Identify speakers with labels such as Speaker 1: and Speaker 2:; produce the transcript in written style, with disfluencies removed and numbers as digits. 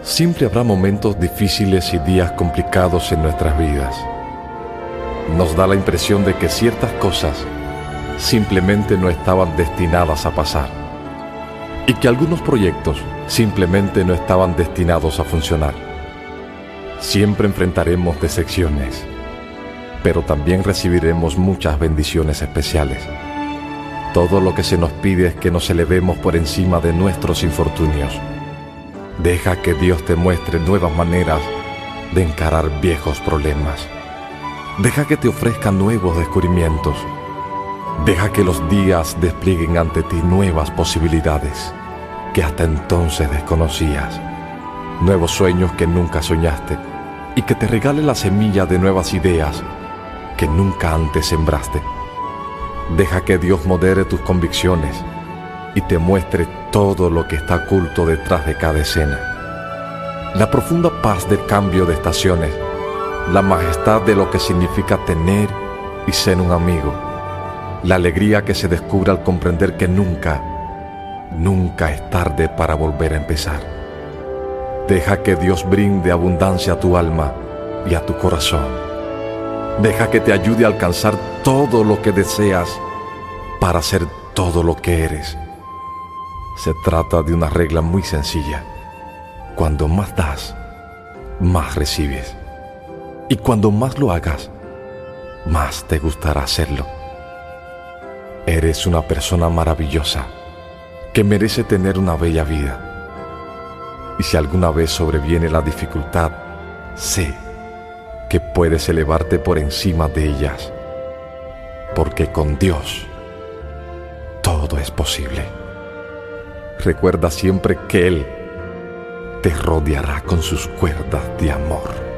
Speaker 1: Siempre habrá momentos difíciles y días complicados en nuestras vidas. Nos da la impresión de que ciertas cosas simplemente no estaban destinadas a pasar y que algunos proyectos simplemente no estaban destinados a funcionar. Siempre enfrentaremos decepciones, pero también recibiremos muchas bendiciones especiales. Todo lo que se nos pide es que nos elevemos por encima de nuestros infortunios. Deja que Dios te muestre nuevas maneras de encarar viejos problemas. Deja que te ofrezca nuevos descubrimientos. Deja que los días desplieguen ante ti nuevas posibilidades que hasta entonces desconocías. Nuevos sueños que nunca soñaste y que te regale la semilla de nuevas ideas que nunca antes sembraste. Deja que Dios modere tus convicciones y te muestre todo lo que está oculto detrás de cada escena. La profunda paz del cambio de estaciones, la majestad de lo que significa tener y ser un amigo, la alegría que se descubre al comprender que nunca es tarde para volver a empezar. Deja que Dios brinde abundancia a tu alma y a tu corazón. Deja que te ayude a alcanzar todo lo que deseas para ser todo lo que eres. Se trata de una regla muy sencilla. Cuando más das, más recibes. Y cuando más lo hagas, más te gustará hacerlo. Eres una persona maravillosa que merece tener una bella vida. Y si alguna vez sobreviene la dificultad, sé que puedes elevarte por encima de ellas, porque con Dios todo es posible. Recuerda siempre que Él te rodeará con sus cuerdas de amor.